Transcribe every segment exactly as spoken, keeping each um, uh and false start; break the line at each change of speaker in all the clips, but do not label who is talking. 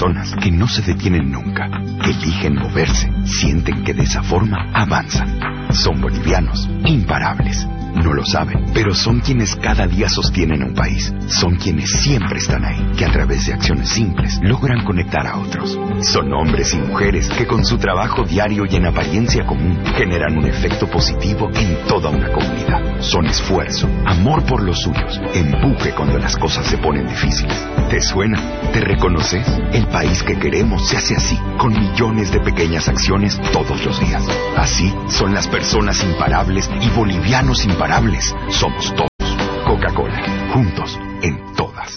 personas que no se detienen nunca, eligen moverse, sienten que de esa forma avanzan. Son bolivianos, imparables. No lo saben, pero son quienes cada día sostienen un país. Son quienes siempre están ahí, que a través de acciones simples logran conectar a otros. Son hombres y mujeres que con su trabajo diario y en apariencia común generan un efecto positivo en toda una comunidad. Son esfuerzo, amor por los suyos, empuje cuando las cosas se ponen difíciles. ¿Te suena? ¿Te reconoces? El país que queremos se hace así, con millones de pequeñas acciones todos los días. Así son las personas imparables y bolivianos imparables. Somos todos. Coca-Cola. Juntos en todas.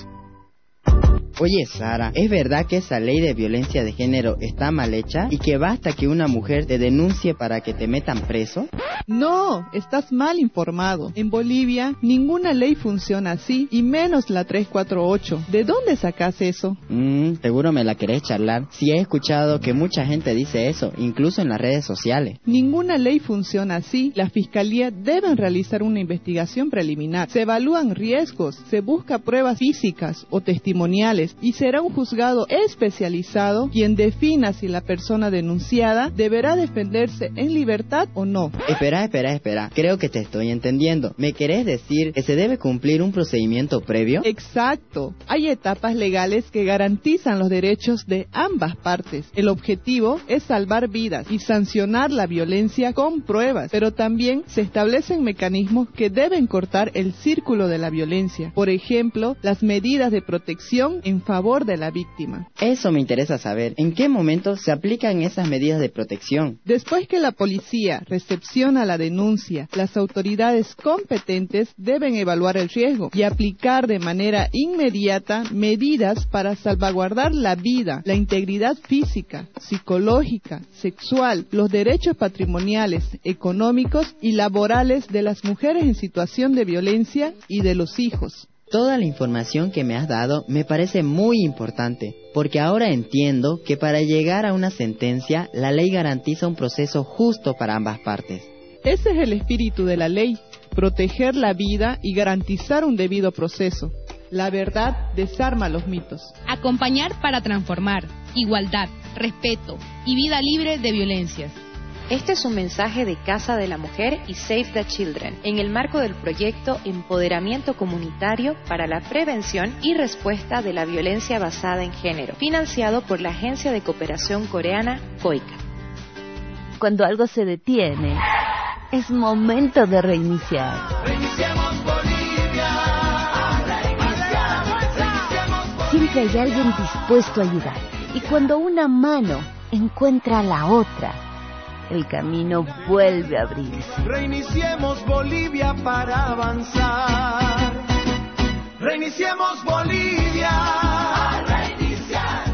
Oye, Sara, ¿es verdad que esa ley de violencia de género está mal hecha y que basta que una mujer te denuncie para que te metan preso?
No, estás mal informado. En Bolivia, ninguna ley funciona así, y menos la trescientos cuarenta y ocho. ¿De dónde sacas eso?
Mmm, seguro me la querés charlar. Sí, he escuchado que mucha gente dice eso, incluso en las redes sociales.
Ninguna ley funciona así. La Fiscalía debe realizar una investigación preliminar. Se evalúan riesgos, se busca pruebas físicas o testimoniales, y será un juzgado especializado quien defina si la persona denunciada deberá defenderse en libertad o no.
Espera, espera, espera. Creo que te estoy entendiendo. ¿Me querés decir que se debe cumplir un procedimiento previo?
Exacto. Hay etapas legales que garantizan los derechos de ambas partes. El objetivo es salvar vidas y sancionar la violencia con pruebas, pero también se establecen mecanismos que deben cortar el círculo de la violencia. Por ejemplo, las medidas de protección en favor de la víctima.
Eso me interesa saber. ¿En qué momento se aplican esas medidas de protección?
Después que la policía recepciona la denuncia, las autoridades competentes deben evaluar el riesgo y aplicar de manera inmediata medidas para salvaguardar la vida, la integridad física, psicológica, sexual, los derechos patrimoniales, económicos y laborales de las mujeres en situación de violencia y de los hijos.
Toda la información que me has dado me parece muy importante, porque ahora entiendo que para llegar a una sentencia, la ley garantiza un proceso justo para ambas partes.
Ese es el espíritu de la ley, proteger la vida y garantizar un debido proceso. La verdad desarma los mitos.
Acompañar para transformar, igualdad, respeto y vida libre de violencias.
Este es un mensaje de Casa de la Mujer y Save the Children, en el marco del proyecto Empoderamiento Comunitario para la Prevención y Respuesta de la Violencia Basada en Género, financiado por la Agencia de Cooperación Coreana COICA.
Cuando algo se detiene, es momento de reiniciar.
Reiniciamos Bolivia. Reiniciamos, reiniciamos
Siempre hay alguien dispuesto a ayudar. Y cuando una mano encuentra a la otra, el camino vuelve a abrirse.
Reiniciemos Bolivia para avanzar. Reiniciemos Bolivia. A reiniciar.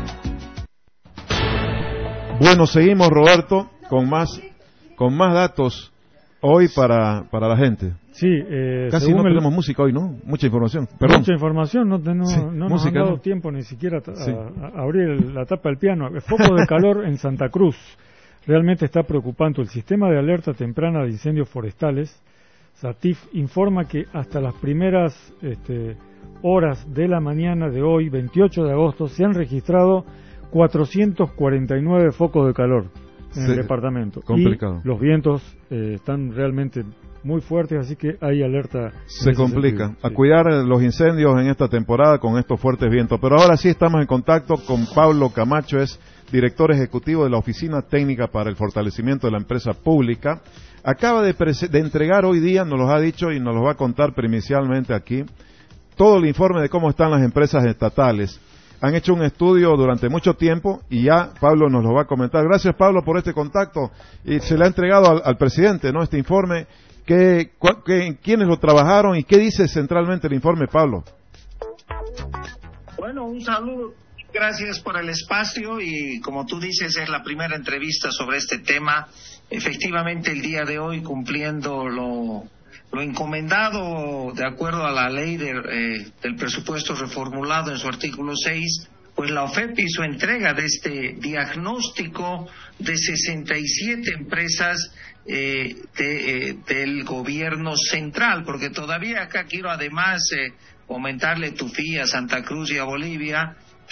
Bueno, seguimos, Roberto, con más con más datos hoy para para la gente.
Sí, eh,
casi no tenemos el... música hoy, ¿no? Mucha información. Perdón.
Mucha información, no, no,
sí,
no
música,
nos han dado
¿no?
tiempo ni siquiera a,
sí.
a, a abrir el, la tapa del piano. El foco de calor en Santa Cruz. Realmente está preocupante. El sistema de alerta temprana de incendios forestales, SATIF, informa que hasta las primeras este, horas de la mañana de hoy, veintiocho de agosto, se han registrado cuatrocientos cuarenta y nueve focos de calor en sí, el departamento.
Complicado.
Y los vientos eh, están realmente muy fuertes, así que hay alerta.
Se complica.
Sentido,
a
sí.
cuidar los incendios en esta temporada con estos fuertes vientos. Pero ahora sí estamos en contacto con Pablo Camacho, es director ejecutivo de la Oficina Técnica para el Fortalecimiento de la Empresa Pública. Acaba de, de entregar hoy día, nos lo ha dicho y nos lo va a contar primicialmente aquí, todo el informe de cómo están las empresas estatales. Han hecho un estudio durante mucho tiempo y ya Pablo nos lo va a comentar. Gracias, Pablo, por este contacto. Y se le ha entregado al, al presidente, ¿no?, este informe. ¿Qué, cu, qué, ¿Quiénes lo trabajaron y qué dice centralmente el informe, Pablo?
Bueno, un saludo. Gracias por el espacio y, como tú dices, es la primera entrevista sobre este tema. Efectivamente, el día de hoy, cumpliendo lo, lo encomendado de acuerdo a la ley de, eh, del presupuesto reformulado en su artículo seis, pues la OFEP hizo entrega de este diagnóstico de sesenta y siete empresas eh, de, eh, del gobierno central, porque todavía acá quiero además eh, comentarle Tufí, a Santa Cruz y a Bolivia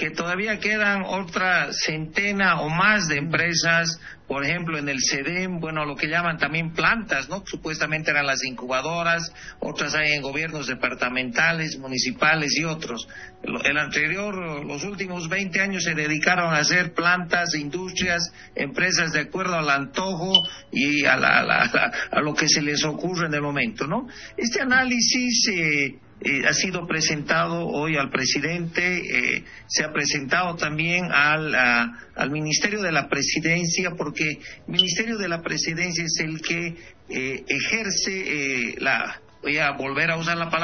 que todavía quedan otra centena o más de empresas, por ejemplo en el SEDEM, bueno, lo que llaman también plantas, ¿no? Supuestamente eran las incubadoras, otras hay en gobiernos departamentales, municipales y otros. El anterior, los últimos veinte años se dedicaron a hacer plantas, industrias, empresas de acuerdo al antojo y a, la, a, la, a lo que se les ocurre en el momento, ¿no? Este análisis eh, Eh, ha sido presentado hoy al presidente, eh, se ha presentado también al, a, al Ministerio de la Presidencia, porque el Ministerio de la Presidencia es el que eh, ejerce eh, la, voy a volver a usar la palabra,